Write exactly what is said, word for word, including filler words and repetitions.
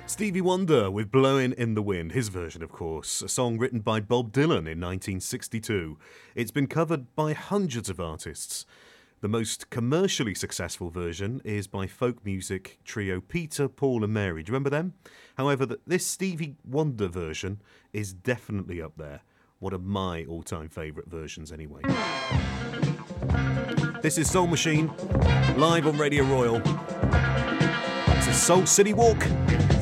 Stevie Wonder with Blowin' in the Wind, his version of course, a song written by Bob Dylan in nineteen sixty-two. It's been covered by hundreds of artists. The most commercially successful version is by folk music trio Peter, Paul and Mary. Do you remember them? However, this Stevie Wonder version is definitely up there. One of my all-time favourite versions anyway. This is Soul Machine, live on Radio Royal. It's a Soul City Walk.